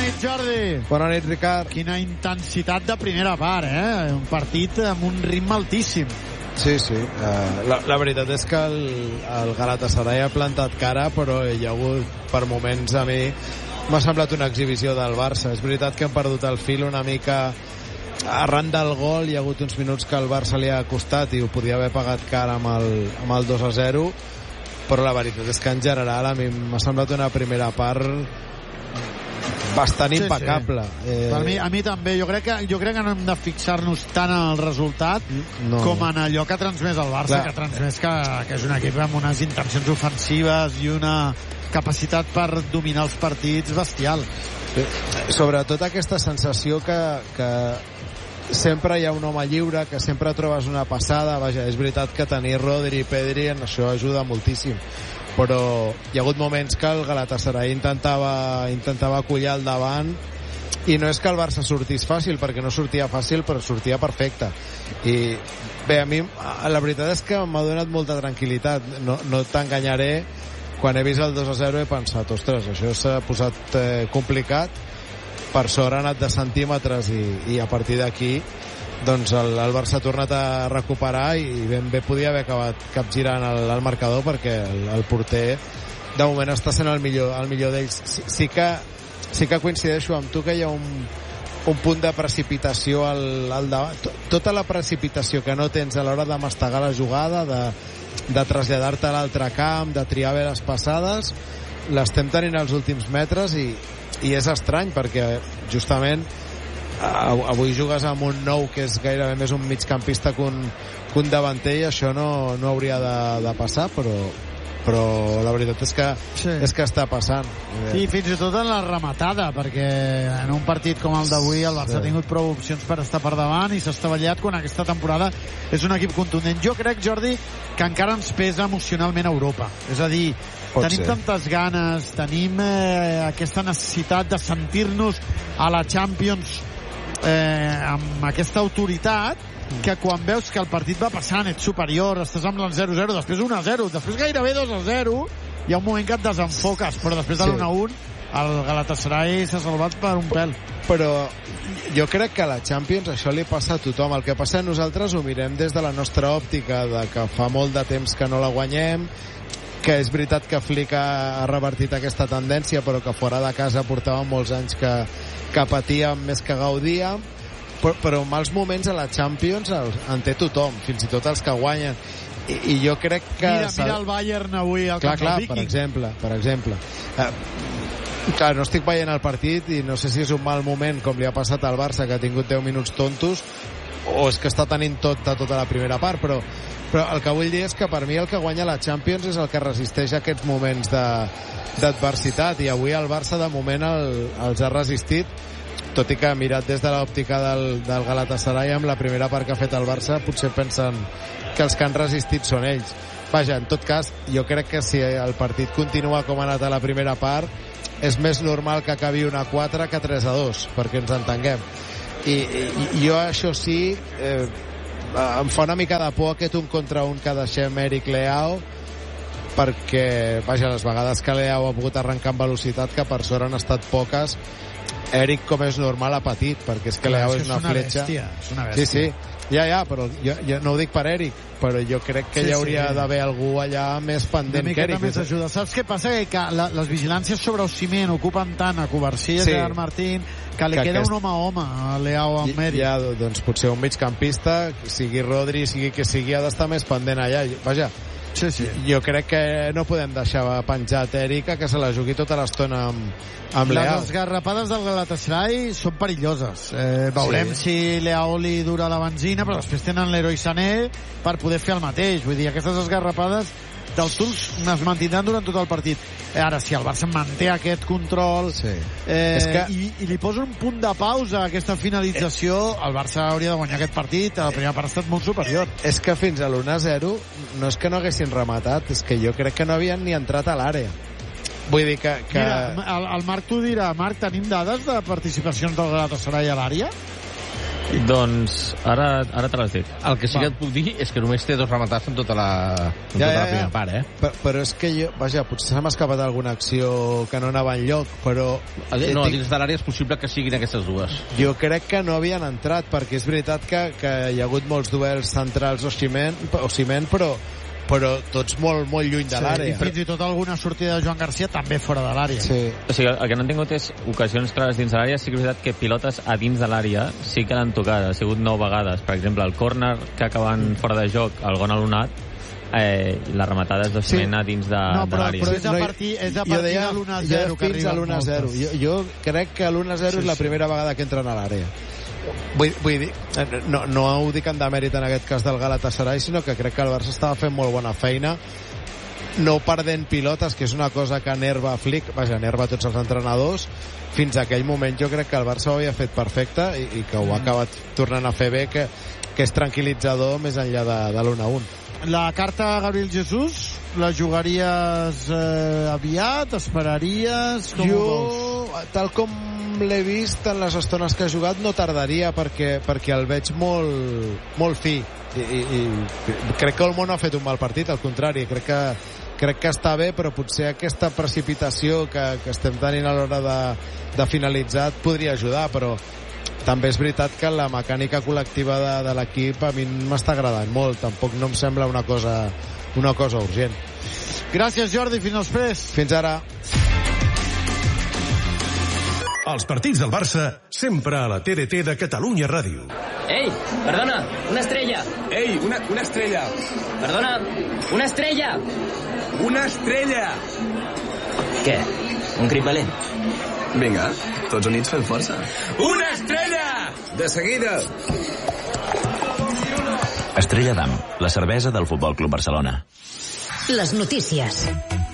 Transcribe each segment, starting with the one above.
nit, Jordi. Bona nit, Ricard. Quina intensitat de primera part, Un partit amb un ritme altíssim. Sí. La veritat és que el Galatasaray ha plantat cara, però hi ha hagut, per moments, a mi m'ha semblat una exhibició del Barça. És veritat que hem perdut el fil una mica arran del gol. Hi ha hagut uns minuts que el Barça li ha costat i ho podia haver pagat cara amb el 2-0, però la veritat és que en general a mi m'ha semblat una primera part bastant impecable. A mi també. Jo crec que no hem de fixar-nos tant en el resultat com en allò que ha transmès el Barça, que ha transmès que és un equip amb unes intencions ofensives i una capacitat per dominar els partits bestial. Sobretot aquesta sensació que sempre hi ha un home lliure, que sempre trobes una passada. Vaja, és veritat que tenir Rodri i Pedri en això ajuda moltíssim, però hi ha hagut moments que el Galatasaray intentava collar al davant, i no és que el Barça sortís fàcil, perquè no sortia fàcil, però sortia perfecte. I bé, a mi la veritat és que m'ha donat molta tranquil·litat. No t'enganyaré, quan he vist el 2-0 he pensat, ostres, això s'ha posat complicat. Per sort ha anat de centímetres i a partir d'aquí doncs el Barça ha tornat a recuperar i ben bé podia haver acabat capgirant el marcador, perquè el porter de moment està sent el millor d'ells. Sí que coincideixo amb tu que hi ha un punt de precipitació al davant. Tota la precipitació que no tens a l'hora de mastegar la jugada, de traslladar-te a l'altre camp, de triar bé les passades, l'estem tenint als últims metres i és estrany, perquè justament avui jugues amb un nou que és gairebé més un migcampista que un davanter, i això no hauria de passar, però la veritat és que està passant. Sí, fins i tot en la rematada, perquè en un partit com el d'avui el Barça ha tingut prou opcions per estar per davant i s'ha estavellat, quan aquesta temporada és un equip contundent. Jo crec, Jordi, que encara ens pesa emocionalment Europa. És a dir, tenim tantes ganes, tenim aquesta necessitat de sentir-nos a la Champions amb aquesta autoritat, que quan veus que el partit va passant, ets superior, estàs amb el 0-0, després 1-0, després gairebé 2-0, hi ha un moment que et desenfoques, però després de l'1-1 el Galatasaray s'ha salvat per un pèl. Però jo crec que a la Champions això li passa a tothom. El que passa, nosaltres ho mirem des de la nostra òptica, de que fa molt de temps que no la guanyem, que és veritat que Flick ha revertit aquesta tendència, però que fora de casa portàvem molts anys que patíem més que gaudia. Però mals moments a la Champions en té tothom, fins i tot els que guanyen, i jo crec que... Mira el Bayern avui al camp del Viking. Per exemple. Clar, no estic veient el partit i no sé si és un mal moment, com li ha passat al Barça, que ha tingut 10 minuts tontos, o és que està tenint tota la primera part, però el que vull dir és que per mi el que guanya la Champions és el que resisteix a aquests moments d'adversitat, i avui el Barça de moment els ha resistit, tot i que mirat des de l'òptica del Galatasaray, amb la primera part que ha fet el Barça potser pensen que els que han resistit són ells. Vaja, en tot cas, jo crec que si el partit continua com ha anat a la primera part, és més normal que acabi 1-4 que 3-2, perquè ens entenguem. I jo, això sí, em fa una mica de por aquest 1 contra 1 que deixem Eric Leao, perquè, vaja, les vegades que Leao ha pogut arrencar amb velocitat, que per sort han estat poques, Eric, com és normal, ha patit, perquè és que Leao és una fletxa. És una bèstia. Sí, ja, però jo no ho dic per Eric, però jo crec que hi hauria d'haver algú allà més pendent que Eric. Més ajuda. Saps què passa? Que les vigilàncies sobre Osimhen ocupen tant a Covarsí i a Martín, que li queda un home a home a Leao amb Eric. Ja, doncs potser un migcampista, sigui Rodri, sigui que sigui, ha d'estar més pendent allà. Vaja, sí. Jo crec que no podem deixar penjat Eric, que se la jugui tota l'estona amb Leao. Les esgarrapades del Galatasaray són perilloses. Veurem si Leao li dura la benzina, però després tenen l'Heroi Sané per poder fer el mateix. Vull dir, aquestes esgarrapades dels turcs es mantindran durant tot el partit. Ara, si el Barça manté aquest control i li posa un punt de pausa a aquesta finalització, el Barça hauria de guanyar aquest partit. La primera part ha estat molt superior. És que fins a l'1-0 no és que no haguessin rematat, és que jo crec que no havien ni entrat a l'àrea. Vull dir que... Mira, el Marc t'ho dirà. Marc, tenim dades de participacions del Galatasaray a l'àrea? Doncs ara te les dic. El que sí que et puc dir és que només té 2 rematats en tota la primera part, Però és que jo, potser se m'ha escapat alguna acció que no anava enlloc, però... No, dins de l'àrea és possible que siguin aquestes dues. Jo crec que no havien entrat, perquè és veritat que hi ha hagut molts duels centrals o ciment, però tots molt lluny de l'àrea. I fins i tot alguna sortida de Joan Garcia també fora de l'àrea. Sí. O sigui, el que no han tingut és ocasions clares dins de l'àrea. Sí que és veritat que pilotes a dins de l'àrea sí que l'han tocat. Ha sigut 9 vegades. Per exemple, el córner que acaben fora de joc, el gol anul·lat, la rematada és d'Osimhen a dins de l'àrea. Però és a partir de l'1-0 que arriba. Fins a l'1-0. Jo crec que l'1-0 és la primera vegada que entren a l'àrea. Vull dir, no ho dic en demèrit en aquest cas del Galatasaray, sinó que crec que el Barça estava fent molt bona feina, no perdent pilotes, que és una cosa que enerva enerva tots els entrenadors. Fins a aquell moment jo crec que el Barça ho havia fet perfecte i que ho ha acabat tornant a fer bé, que és tranquil·litzador més enllà de l'1-1. La carta a Gabriel Jesús, la jugaries aviat? Esperaries? Jo, tal com l'he vist en les estones que ha jugat, no tardaria, perquè el veig molt fi i crec que Olmo no ha fet un mal partit, al contrari, crec que està bé, però potser aquesta precipitació que estem tenint a l'hora de finalitzar podria ajudar, però també és veritat que la mecànica col·lectiva de l'equip a mi m'està agradant molt, tampoc no em sembla una cosa urgent. Gràcies, Jordi, fins després. Fins ara. Els partits del Barça sempre a la TDT de Catalunya Ràdio. Ei, perdona, una estrella. Ei, una estrella. Perdona, una estrella. Una estrella. Què? Un crit valent? Vinga, tots units fem força. Una estrella! De seguida. Estrella d'Am, la cervesa del Futbol Club Barcelona. Les notícies.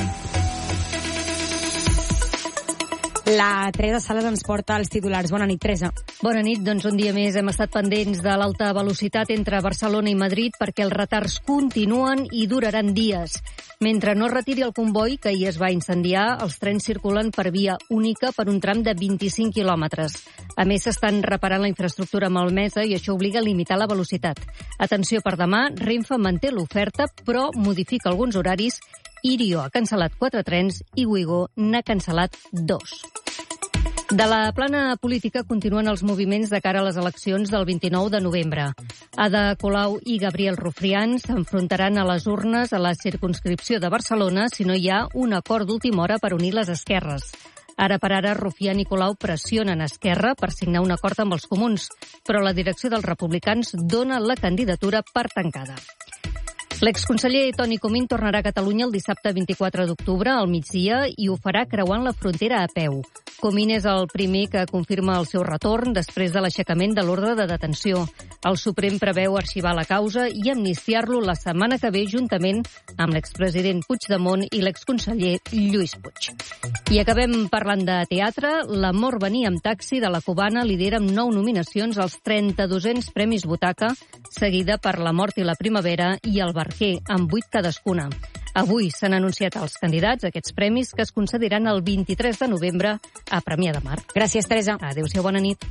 La Teresa Sales ens porta els titulars. Bona nit, Teresa. Bona nit. Doncs un dia més hem estat pendents de l'alta velocitat entre Barcelona i Madrid perquè els retards continuen i duraran dies. Mentre no es retiri el comboi que ahir es va incendiar, els trens circulen per via única per un tram de 25 quilòmetres. A més, s'estan reparant la infraestructura malmesa i això obliga a limitar la velocitat. Atenció per demà, Renfe manté l'oferta, però modifica alguns horaris. Irio ha cancel·lat 4 trens i Ouigo n'ha cancel·lat 2. De la plana política continuen els moviments de cara a les eleccions del 29 de novembre. Ada Colau i Gabriel Rufián s'enfrontaran a les urnes a la circumscripció de Barcelona si no hi ha un acord d'última hora per unir les esquerres. Ara per ara, Rufián i Colau pressionen Esquerra per signar un acord amb els comuns, però la direcció dels republicans dona la candidatura per tancada. L'exconseller Toni Comín tornarà a Catalunya el dissabte 24 d'octubre al migdia i ho farà creuant la frontera a peu. Comín és el primer que confirma el seu retorn després de l'aixecament de l'ordre de detenció. El Suprem preveu arxivar la causa i amnistiar-lo la setmana que ve juntament amb l'expresident Puigdemont i l'exconseller Lluís Puig. I acabem parlant de teatre. L'Amor venia amb taxi de la cubana lidera amb 9 nominacions als 32è Premis Butaca, seguida per La mort i la primavera i El Barquer, amb 8 cadascuna. Avui s'han anunciat els candidats a aquests premis que es concediran el 23 de novembre a Premià de Mar. Gràcies, Teresa. Adéu-siau, bona nit.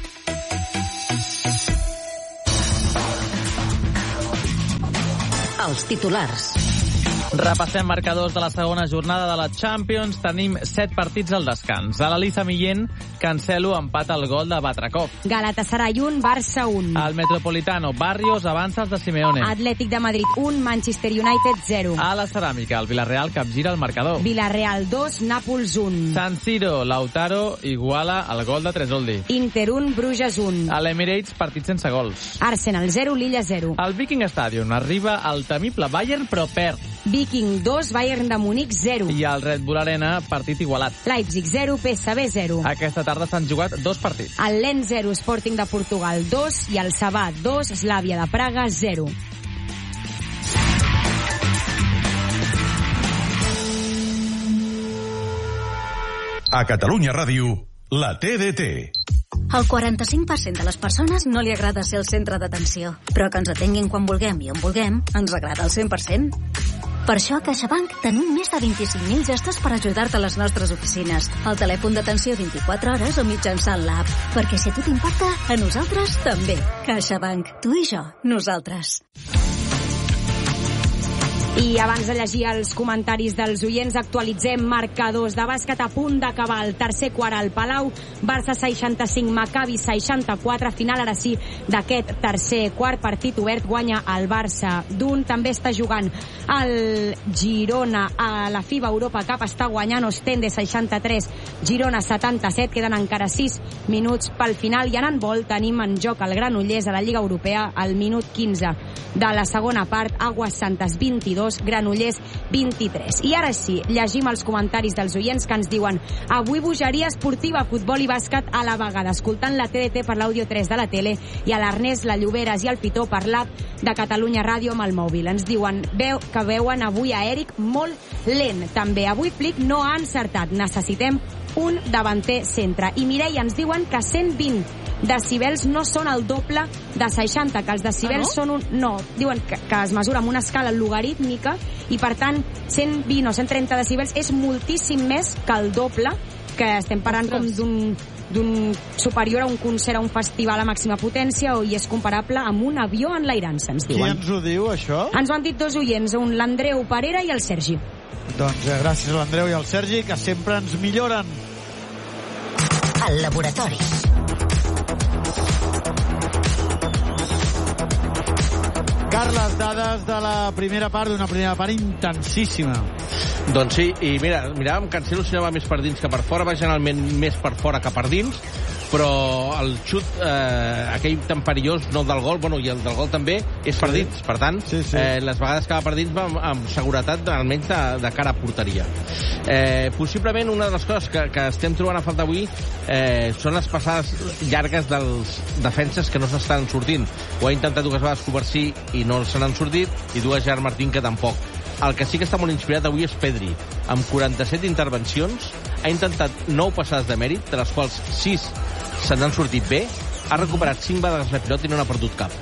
Els titulars. Repassem marcadors de la segona jornada de la Champions. Tenim 7 partits al descans. A l'Aliza Millén, Cancelo empata el gol de Batrakov. Galatasaray 1, Barça 1. Al Metropolitano, Barrios avança els de Simeone. Atlètic de Madrid 1, Manchester United 0. A la Ceràmica, el Villarreal capgira el marcador. Villarreal 2, Nàpols 1. San Siro, Lautaro iguala el gol de Tresoldi. Inter 1, Bruges 1. A l'Emirates, partit sense gols. Arsenal 0, Lilla 0. Al Viking Stadium arriba el temible Bayern, però perd. Viking 2, Bayern de Múnich 0. I al Red Bull Arena, partit igualat. Leipzig 0, PSV 0. Aquesta tarda s'han jugat 2 partits. El Lens 0, Sporting de Portugal 2 i el Sabà 2, Slavia de Praga 0. A Catalunya Ràdio, la TDT. Al 45% de les persones no li agrada ser el centre d'atenció, però que ens atenguin quan vulguem i on vulguem ens agrada al 100%. Per això a CaixaBank tenim més de 25.000 gestos per ajudar-te a les nostres oficines, al telèfon d'atenció 24 hores o mitjançant l'app. Perquè si a tu t'importa, a nosaltres també. CaixaBank. Tu i jo. Nosaltres. I abans de llegir els comentaris dels oients, actualitzem marcadors de bàsquet a punt d'acabar el tercer quart al Palau. Barça 65, Maccabi 64. Final, ara sí, d'aquest tercer quart. Partit obert, guanya el Barça d'un. També està jugant el Girona a la FIBA Europa Cup. Està guanyant Ostende 63, Girona 77. Queden encara 6 minuts pel final. I en handbol tenim en joc el Granollers a la Lliga Europea al minut 15 de la segona part. Aguas Santes 22, Granollers 23. I ara sí, llegim els comentaris dels oients que ens diuen: avui bogeria esportiva, futbol i bàsquet a la vegada, escoltant la TDT per l'àudio 3 de la tele i a l'Ernest, la Lloberes i el Pitó per l'app de Catalunya Ràdio amb el mòbil. Ens diuen que veuen avui a Eric molt lent. També avui Flick no ha encertat. Necessitem un davanter centre. I Mireia ens diuen que 120 decibels no són el doble de 60, que els decibels són un... No, diuen que es mesura amb una escala logarítmica i, per tant, 120 o 130 decibels és moltíssim més que el doble, que estem parlant com d'un superior a un concert, a un festival a màxima potència, i és comparable amb un avió enlairant-se, ens diuen. Qui ens ho diu, això? Ens ho han dit dos oients, l'Andreu Parera i el Sergi. Doncs gràcies a l'Andreu i al Sergi, que sempre ens milloren. El laboratori. Carles, dades de la primera part, d'una primera part intensíssima. Doncs sí, i miràvem que Cancelo s'anava més per dins que per fora, va generalment més per fora que per dins, però el xut, aquell tan perillós, no el del gol, bueno, i el del gol també, és per dins. Per tant, les vegades que va per dins va amb seguretat, almenys de cara a porteria. Possiblement una de les coses que estem trobant a falta avui són les passades llargues dels defenses que no s'estan sortint. Ho ha intentat dues vegades Covarsí i no se n'han sortit, i dues Gerard Martín que tampoc. El que sí que està molt inspirat avui és Pedri. Amb 47 intervencions, ha intentat 9 passades de mèrit, de les quals 6 se n'han sortit bé, ha recuperat 5 vegades la pilota i no n'ha perdut cap.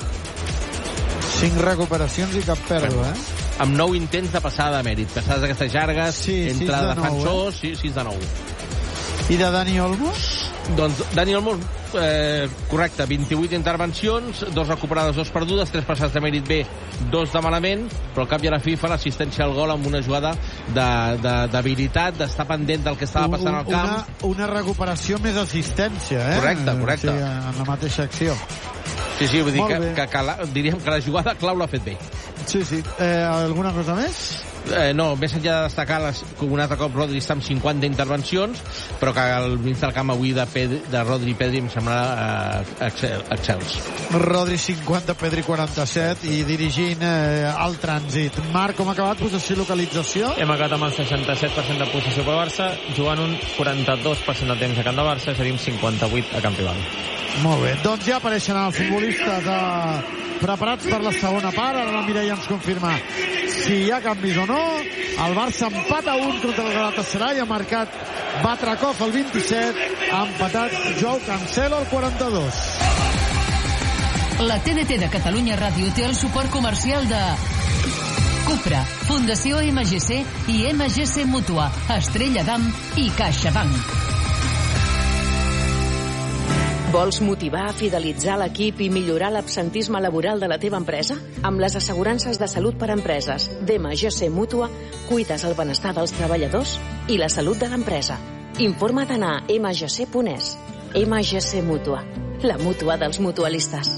5 recuperacions i cap pèrdua, Amb 9 intents de passada de mèrit. Passades d'aquestes llargues, entre defensors, 6 de 9. I de Dani Olmo? Doncs Dani Olmo, correcte, 28 intervencions, 2 recuperades, 2 perdudes, 3 passades de mèrit bé, 2 de malament, però al cap i a la fi fa l'assistència al gol amb una jugada d'habilitat, d'estar pendent del que estava passant al camp. Una recuperació més assistència, Correcte. Sí, en la mateixa acció. Sí, vull dir que diríem que la jugada clau l'ha fet bé. Sí. Alguna cosa més? No, més enllà de destacar un altre cop Rodri està amb 50 intervencions, però que el mig del camp avui de Rodri i Pedri em sembla excels. Rodri 50, Pedri 47 i dirigint el trànsit. Marc, com ha acabat possessió i localització? Hem acabat amb el 67% de possessió pel Barça, jugant un 42% de temps a camp de Barça, seria un 58 a camp rival. Molt bé, doncs ja apareixen els futbolistes preparats per la segona part. Ara la Mireia ens confirma si hi ha canvis o no. El Barça empata 1 contra el Galatasaray, ha marcat Batrakov al 27, ha empatat Joao Cancelo al 42. La TDT de Catalunya Ràdio té el suport comercial de Cupra, Fundació MGC i MGC Mútua, Estrella Damm i CaixaBank. Vols motivar a fidelitzar l'equip i millorar l'absentisme laboral de la teva empresa? Amb les assegurances de salut per a empreses d'MGC Mútua, cuides el benestar dels treballadors i la salut de l'empresa. Informa't a mgc.es. MGC Mútua, la mútua dels mutualistes.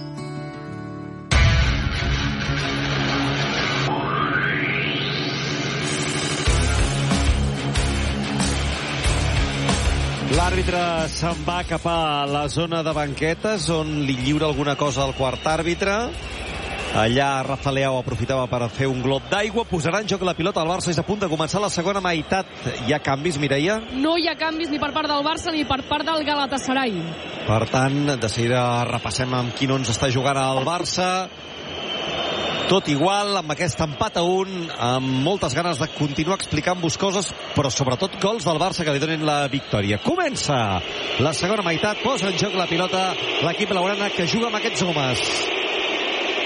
L'àrbitre se'n va cap a la zona de banquetes, on li lliura alguna cosa al quart àrbitre. Allà Rafa Leao aprofitava per fer un glop d'aigua. Posarà en joc la pilota al Barça. És a punt de començar la segona meitat. Hi ha canvis, Mireia? No hi ha canvis ni per part del Barça ni per part del Galatasaray. Per tant, de seguida repassem amb quin 11 està jugant al Barça. Tot igual, amb aquest empat a 1, amb moltes ganes de continuar explicant-vos coses, però sobretot gols del Barça que li donin la victòria. Comença la segona meitat, posa en joc la pilota l'equip blaugrana que juga amb aquests homes.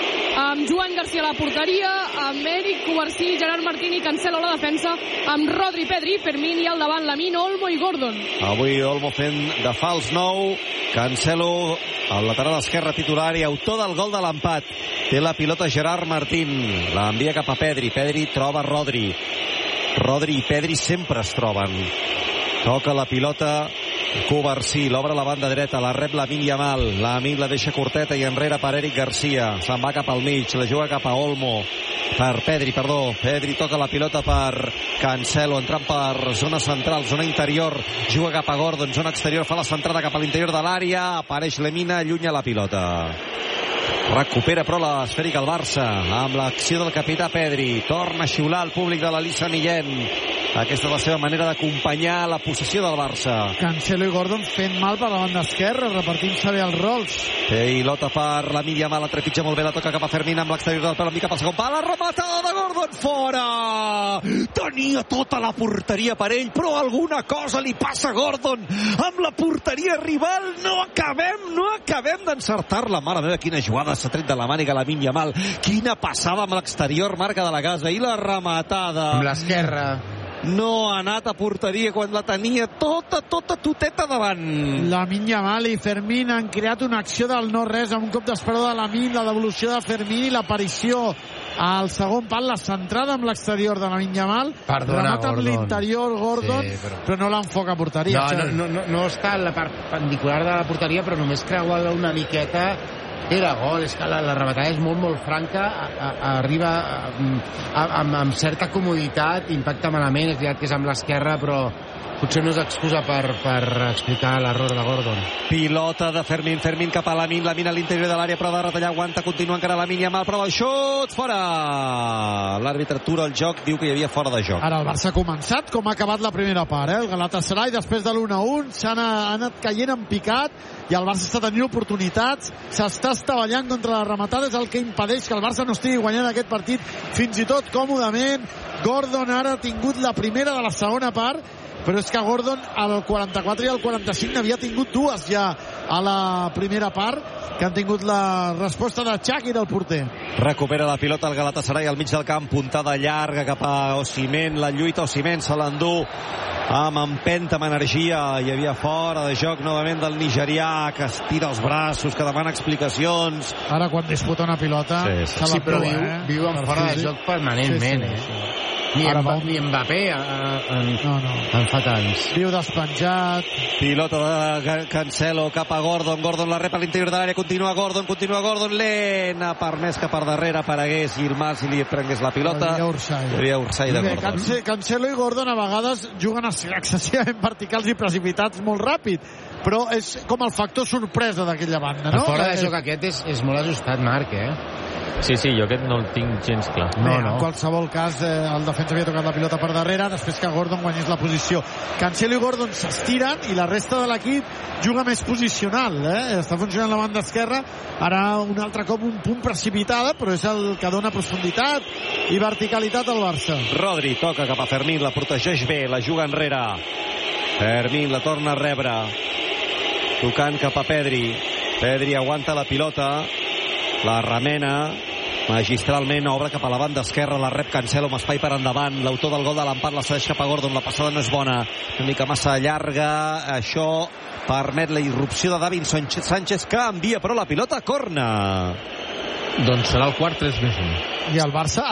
amb Joan Garcia a la porteria, amb Eric Covarsí, Gerard Martín i Cancelo a la defensa, amb Rodri, Pedri, Fermín i al davant Lamine, Olmo i Gordon. Avui Olmo fent de fals 9, Cancelo al lateral esquerre titular i autor del gol de l'empat. Té la pilota Gerard Martín, l'envia cap a Pedri, Pedri troba Rodri i Pedri sempre es troben. Toca la pilota Covarsí, l'obre a la banda dreta, la rep Lamine Yamal, Lamine la deixa curteta i enrere per Eric Garcia, se'n va cap al mig, la juga cap a Olmo, Pedri toca la pilota per Cancelo, entrant per zona central, zona interior, juga cap a Gordon, zona exterior, fa la centrada cap a l'interior de l'àrea, apareix Lemina, allunya la pilota. Recupera però l'esfèrica el Barça amb l'acció del capità Pedri, torna a xiular el públic de l'Elisa Millén. Aquesta és la seva manera d'acompanyar la possessió del Barça. Cancelo i Gordon fent mal per la banda esquerra, repartint-se bé els rols. Pilota per la Lamine Yamal, la trepitja molt bé, la toca cap a Fermín amb l'exterior del pal, cap al segon pal, la rematada de Gordon fora! Tenia tota la porteria per ell, però alguna cosa li passa a Gordon amb la porteria rival. No acabem d'encertar-la. Mare meva, quina jugada s'ha tret de la màniga Lamine Yamal. Quina passada amb l'exterior, marca de la casa, i la rematada amb l'esquerra. No ha anat a porteria quan la tenia tota toteta davant. Lamine Yamal i Fermín han creat una acció del no-res amb un cop d'esperó de Lamine, la devolució de Fermín i l'aparició al segon pal, la centrada amb l'exterior de Lamine Yamal. Remata amb l'interior Gordon, sí, però no l'enfoca a porteria. No està en la part perpendicular de la porteria, però només creuar una miqueta era gol. És que la rematada és molt franca, arriba amb certa comoditat, impacta malament, és veritat que és amb l'esquerra, però potser no és excusa per explicar l'error de Gordon. Pilota de Fermín cap a Lamine a l'interior de l'àrea, prova de retallar, aguanta, continua encara Lamine Yamal, prova el xut, fora! L'àrbitre atura el joc, diu que hi havia fora de joc. Ara el Barça ha començat com ha acabat la primera part, el Galatasaray després de l'1-1 s'ha anat caient en picat i el Barça està tenint oportunitats, s'està estavellant contra la rematada, és el que impedeix que el Barça no estigui guanyant aquest partit fins i tot còmodament. Gordon ara ha tingut la primera de la segona part, però és que Gordon al 44 i al 45 n'havia tingut dues ja a la primera part, que han tingut la resposta de Xhaka del porter. Recupera la pilota el Galatasaray al mig del camp, puntada llarga cap a Osimhen, la lluita Osimhen, se l'endú amb empenta, amb energia. Hi havia fora de joc novament del nigerià, que estira els braços, que demana explicacions. Ara quan disputa una pilota sí, però viu en fora de joc permanentment, Ni Mbappé en fa tants. Viu despenjat. Pilota de Cancelo cap a Gordon la rep a l'interior de l'àrea, continua Gordon, lent, ha permès que per darrere aparegués Yilmaz i li prengués la pilota. Hi havia Ursay de Gordon. Cancelo i Gordon a vegades juguen excessivament verticals i precipitats molt ràpid, però és com el factor sorpresa d'aquella banda, no? El fora de joc aquest és molt ajustat, Marc, Sí, jo aquest no el tinc gens clar. En qualsevol cas, el defensa havia tocat la pilota per darrere després que Gordon guanyés la posició. Cancelo i Gordon s'estiren i la resta de l'equip juga més posicional, Està funcionant la banda esquerra, ara un altre cop un punt precipitada, però és el que dona profunditat i verticalitat al Barça. Rodri toca cap a Fermín, la protegeix bé, la juga enrere. Fermín la torna a rebre, tocant cap a Pedri aguanta la pilota, la remena magistralment, obre cap a la banda esquerra, la rep Cancelo amb espai per endavant, l'autor del gol de l'empat la cedeix cap a Gordon, la passada no és bona, una mica massa llarga, això permet la irrupció de Davinson Sánchez, que envia però la pilota a córner. Doncs serà el quart 3-1. I el Barça